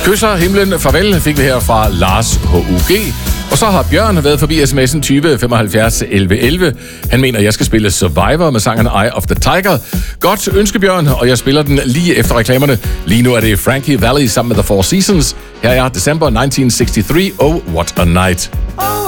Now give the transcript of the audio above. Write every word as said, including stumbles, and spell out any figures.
Kysser himlen farvel fik vi her fra Lars H U G. Og så har Bjørn været forbi sms'en tyve femoghalvfjerds elleve elleve. Han mener, at jeg skal spille Survivor med sangen Eye of the Tiger. Godt ønske, Bjørn, og jeg spiller den lige efter reklamerne. Lige nu er det Frankie Valli sammen med The Four Seasons. Her er December nitten seksogtres. Oh, what a night.